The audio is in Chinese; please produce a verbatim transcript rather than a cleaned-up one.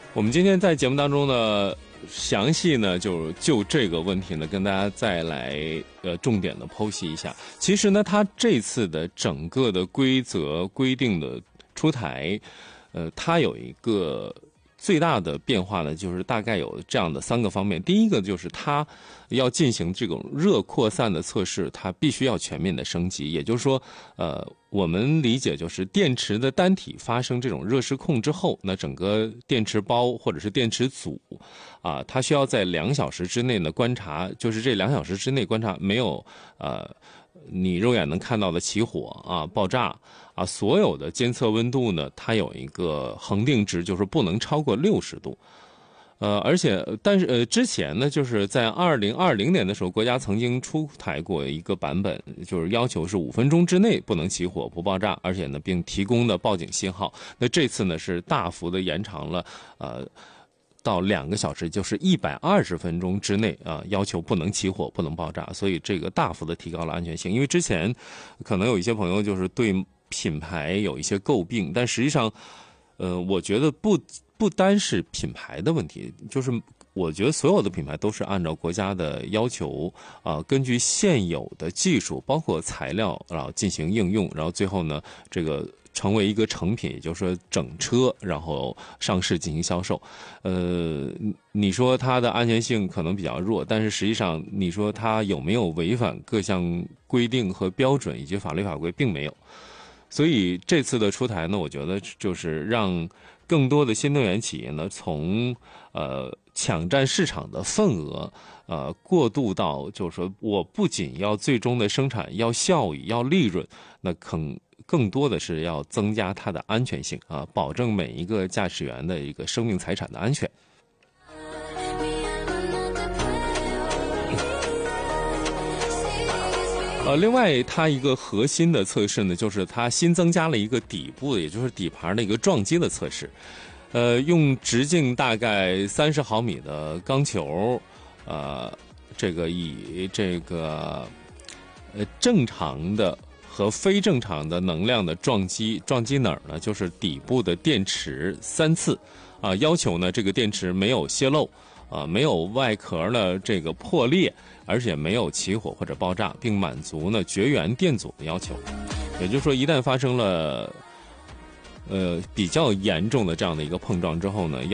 我们今天在节目当中呢，详细呢就就这个问题呢，跟大家再来呃重点的剖析一下。其实呢，它这次的整个的规则规定的出台，呃，它有一个最大的变化呢，就是大概有这样的三个方面。第一个就是它要进行这种热扩散的测试，它必须要全面的升级。也就是说，呃，我们理解就是电池的单体发生这种热失控之后，那整个电池包或者是电池组啊，它需要在两小时之内呢观察，就是这两小时之内观察没有呃你肉眼能看到的起火啊、爆炸啊，所有的监测温度呢，它有一个恒定值，就是不能超过六十度。呃，而且，但是呃，之前呢，就是在二零二零年的时候，国家曾经出台过一个版本，就是要求是五分钟之内不能起火、不爆炸，而且呢，并提供的报警信号。那这次呢，是大幅的延长了，呃。到两个小时，就是一百二十分钟之内啊，要求不能起火、不能爆炸，所以这个大幅的提高了安全性。因为之前可能有一些朋友就是对品牌有一些诟病，但实际上，呃，我觉得不不单是品牌的问题，就是我觉得所有的品牌都是按照国家的要求啊、呃，根据现有的技术，包括材料，然后进行应用，然后最后呢，这个。成为一个成品，也就是说整车，然后上市进行销售。呃，你说它的安全性可能比较弱，但是实际上你说它有没有违反各项规定和标准以及法律法规，并没有。所以这次的出台呢，我觉得就是让更多的新能源企业呢，从呃抢占市场的份额，呃过渡到就是说我不仅要最终的生产，要效益，要利润，那更更多的是要增加它的安全性啊，保证每一个驾驶员的一个生命财产的安全。呃，另外，它一个核心的测试呢，就是它新增加了一个底部，也就是底盘的一个撞击的测试。呃，用直径大概三十毫米的钢球，呃，这个以这个呃正常的和非正常的能量的撞击，撞击哪儿呢？就是底部的电池三次，啊、呃，要求呢这个电池没有泄漏，啊、呃，没有外壳的这个破裂，而且没有起火或者爆炸，并满足呢绝缘电阻的要求。也就是说，一旦发生了呃比较严重的这样的一个碰撞之后呢，